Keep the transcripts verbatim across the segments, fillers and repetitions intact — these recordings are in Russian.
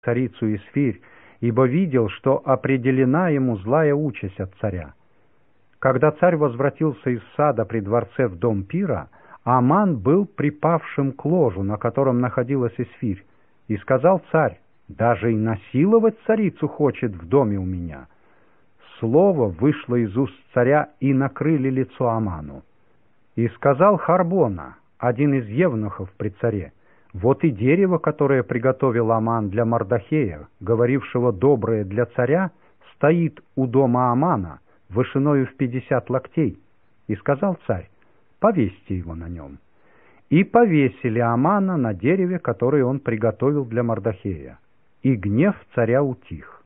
царицу Исфирь, ибо видел, что определена ему злая участь от царя. Когда царь возвратился из сада при дворце в дом пира, Аман был припавшим к ложу, на котором находилась Исфирь, и сказал царь: «Даже и насиловать царицу хочет в доме у меня». Слово вышло из уст царя, и накрыли лицо Аману. И сказал Харбона, один из евнухов при царе: «Вот и дерево, которое приготовил Аман для Мардахея, говорившего доброе для царя, стоит у дома Амана, вышиною в пятьдесят локтей». И сказал царь: «Повесьте его на нем». И повесили Амана на дереве, которое он приготовил для Мардахея. И гнев царя утих.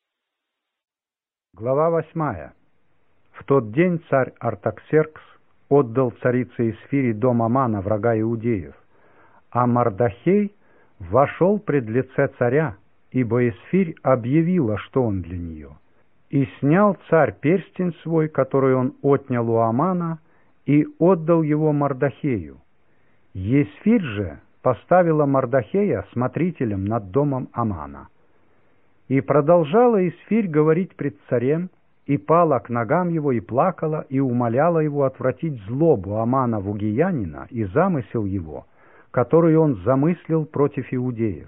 Глава восьмая. В тот день царь Артаксеркс отдал царице Исфири дом Амана, врага иудеев. А Мардахей вошел пред лице царя, ибо Исфирь объявила, что он для нее. И снял царь перстень свой, который он отнял у Амана, и отдал его Мардахею. Исфирь же поставила Мардахея смотрителем над домом Амана. И продолжала Исфирь говорить пред царем, и пала к ногам его, и плакала, и умоляла его отвратить злобу Амана вугиянина и замысел его, который он замыслил против иудеев.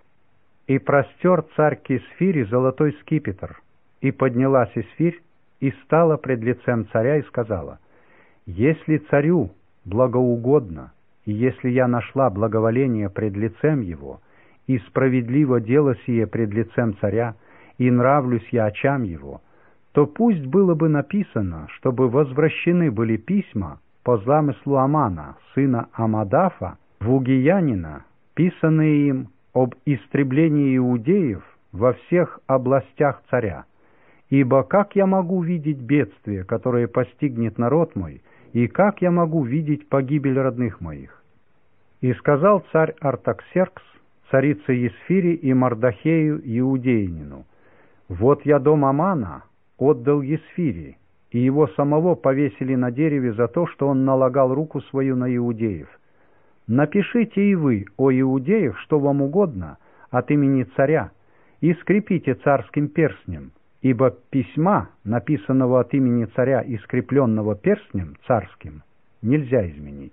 И простер царь к Исфири золотой скипетр, и поднялась Исфирь, и стала пред лицем царя, и сказала: «Если царю благоугодно, и если я нашла благоволение пред лицем его, и справедливо дело сие пред лицем царя, и нравлюсь я очам его, то пусть было бы написано, чтобы возвращены были письма по замыслу Амана, сына Амадафа, вугиянина, писанные им об истреблении иудеев во всех областях царя. Ибо как я могу видеть бедствие, которое постигнет народ мой, и как я могу видеть погибель родных моих?» И сказал царь Артаксеркс царице Исфири и Мардахею иудеянину: «Вот я дом Амана отдал Исфири, и его самого повесили на дереве за то, что он налагал руку свою на иудеев. Напишите и вы, о иудеях, что вам угодно от имени царя, и скрепите царским перстнем, ибо письма, написанного от имени царя и скрепленного перстнем царским, нельзя изменить».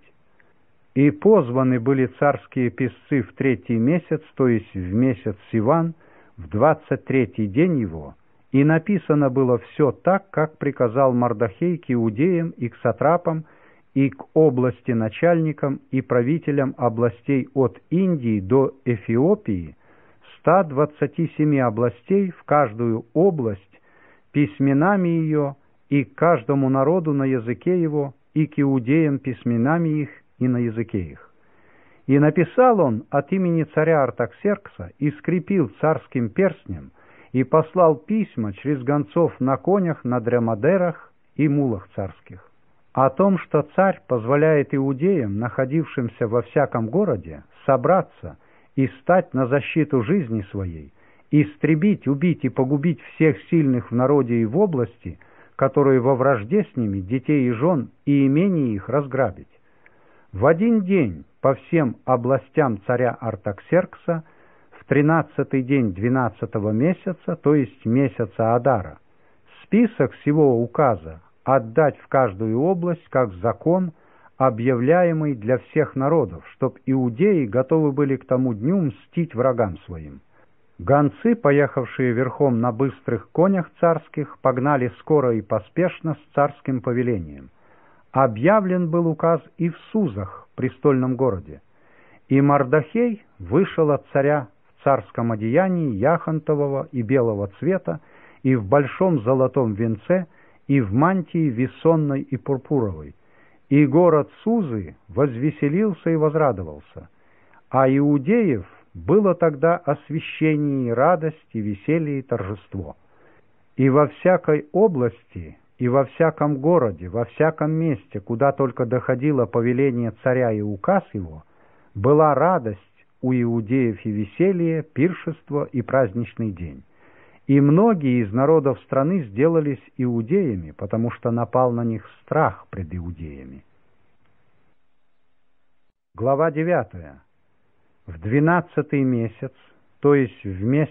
И позваны были царские писцы в третий месяц, то есть в месяц Сиван, в двадцать третий день его, и написано было все так, как приказал Мардахей к иудеям и к сатрапам, и к области начальникам и правителям областей от Индии до Эфиопии, ста двадцати семи областей, в каждую область, письменами ее, и к каждому народу на языке его, и к иудеям письменами их, и на языке их. И написал он от имени царя Артаксеркса, и скрепил царским перстнем, и послал письма через гонцов на конях, на дремадерах и мулах царских, о том, что царь позволяет иудеям, находившимся во всяком городе, собраться и стать на защиту жизни своей, истребить, убить и погубить всех сильных в народе и в области, которые во вражде с ними, детей и жен, и имения их разграбить. В один день по всем областям царя Артаксеркса, в тринадцатый день двенадцатого месяца, то есть месяца Адара, список всего указа отдать в каждую область как закон, объявляемый для всех народов, чтоб иудеи готовы были к тому дню мстить врагам своим. Гонцы, поехавшие верхом на быстрых конях царских, погнали скоро и поспешно с царским повелением. Объявлен был указ и в Сузах, престольном городе. И Мардахей вышел от царя в царском одеянии яхонтового и белого цвета, и в большом золотом венце, и в мантии весонной и пурпуровой. И город Сузы возвеселился и возрадовался. А иудеев было тогда освящение, и радость, и веселье, и торжество. И во всякой области, и во всяком городе, во всяком месте, куда только доходило повеление царя и указ его, была радость у иудеев и веселье, пиршество и праздничный день. И многие из народов страны сделались иудеями, потому что напал на них страх пред иудеями. Глава девятая. В двенадцатый месяц, то есть в месяц